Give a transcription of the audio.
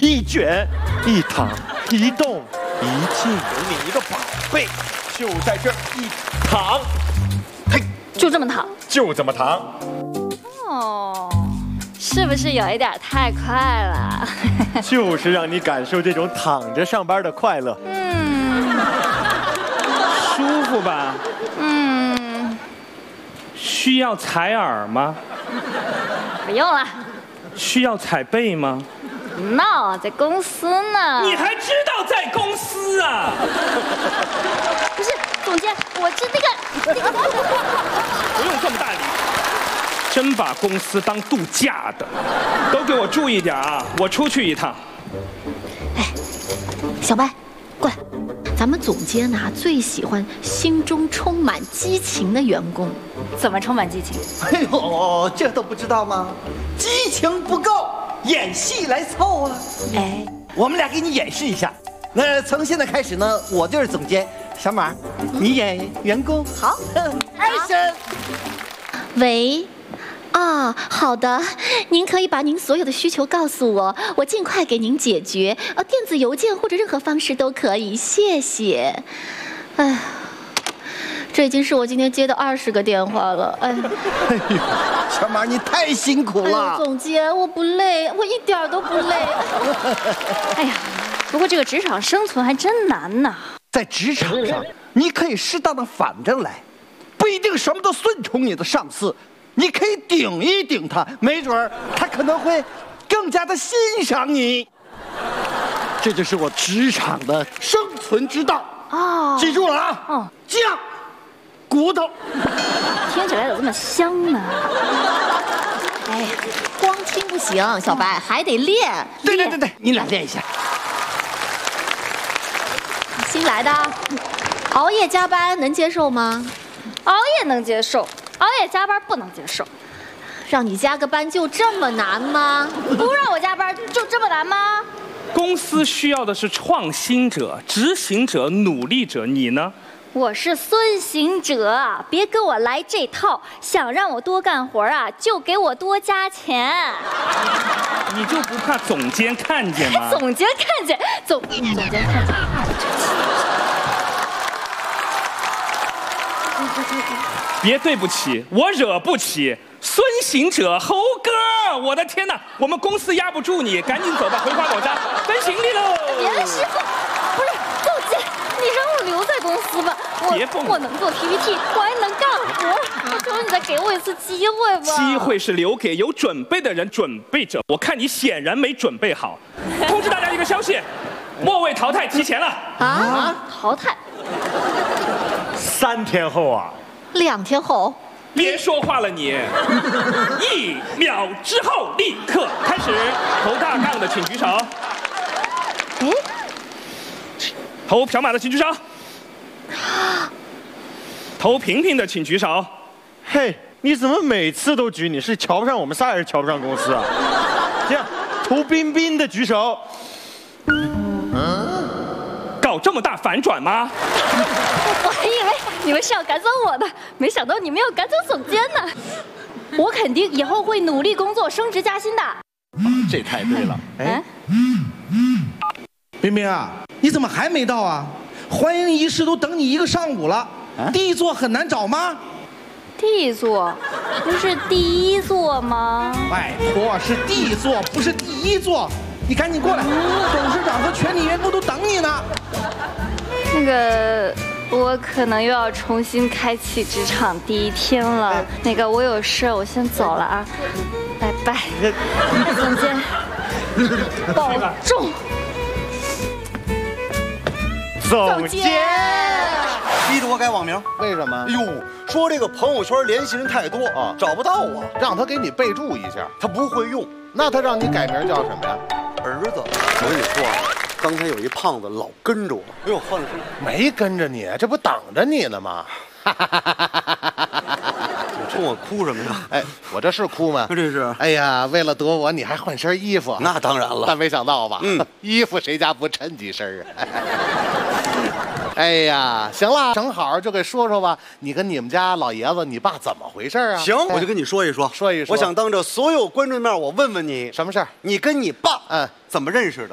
一卷一躺一动一静，有你一个宝贝，就在这儿一躺，嘿， 就这么躺， 就这么躺。 哦，是不是有一点太快了？ 就是让你感受这种躺着上班的快乐。 舒服吧？需要采耳吗？ 不用了。 需要踩背吗？ 闹，在公司呢。 你还知道在公司啊？ 不是，总监，我是那个。 不用这么大力，真把公司当度假的，都给我注意点啊！我出去一趟。 哎，小白，过来。咱们总监呐，最喜欢心中充满激情的员工。 怎么充满激情？ 哎呦，这都不知道吗？激情不够，演戏来凑啊！哎，我们俩给你演示一下。那从现在开始呢，我就是总监，小马，你演员工。好，Action。 喂。啊，好的，您可以把您所有的需求告诉我，我尽快给您解决。电子邮件或者任何方式都可以，谢谢。哎，这已经是我今天接的20个电话了。哎呦，小马你太辛苦了。 总监，我不累，我一点都不累。 哎呀，不过这个职场生存还真难呐。 在职场上，你可以适当的反着来，不一定什么都顺从你的上司。你可以顶一顶他，没准儿他可能会更加的欣赏你。这就是我职场的生存之道哦，记住了啊！哦，酱、骨头， 听起来怎么这么香呢？ 哎呀，光听不行，小白还得练。 对，你俩练一下。 新来的，熬夜加班能接受吗？ 熬夜能接受。熬夜加班不能接受， 让你加个班就这么难吗？ 不让我加班就这么难吗？ 公司需要的是创新者、执行者、努力者，你呢？ 我是孙行者，别跟我来这套，想让我多干活啊，就给我多加钱。 你就不怕总监看见吗？ 总监看见，总监看见。 别对不起，我惹不起。孙行者，猴哥，我的天哪，我们公司压不住你，赶紧走吧，回花果山分行李喽。 别了，师傅，不是总监，你让我留在公司吧。我能做 PPT， 我还能干活，我求你再给我一次机会吧。 机会是留给有准备的人，准备着。我看你显然没准备好。通知大家一个消息，末位淘汰提前了。 啊？淘汰 ？3天后啊 ？2天后？ 别说话了你！1秒之后立刻开始。投大杠的请举手。 哎， 投小马的请举手。投平平的请举手。 嘿，你怎么每次都举？你是瞧不上我们仨，还是瞧不上公司啊？这样，投彬彬的举手。 搞这么大反转吗？ 我还以为你们是要赶走我的，没想到你们要赶走总监呢。我肯定以后会努力工作，升职加薪的。 这太对了。 哎， 冰冰啊，你怎么还没到啊？欢迎仪式都等你1个上午了。第一座很难找吗？ 第一座不是第一座吗？ 拜托，是第一座，不是第一座。你赶紧过来，董事长和全体员工都等你呢。 那个，我可能又要重新开启职场第1天了。那个，我有事，我先走了啊，拜拜。总监，保重。 总监， 逼着我改网名， 为什么？ 哎呦，说这个朋友圈联系人太多啊，找不到我， 让他给你备注一下。 他不会用， 那他让你改名叫什么呀？ 儿子，我跟你说啊，刚才有一胖子老跟着我，哎呦，换了声， 没跟着你，这不等着你呢吗？ 你冲我哭什么呀？ 哎，我这是哭吗？ 这是。 哎呀，为了躲我，你还换身衣服？ 那当然了。 但没想到吧？衣服谁家不衬几身啊？哎呀，行了，正好就给说说吧。你跟你们家老爷子，你爸怎么回事啊？ 行，我就跟你说一说。 说一说。 我想当着所有观众面，我问问你， 什么事儿？ 你跟你爸怎么认识的？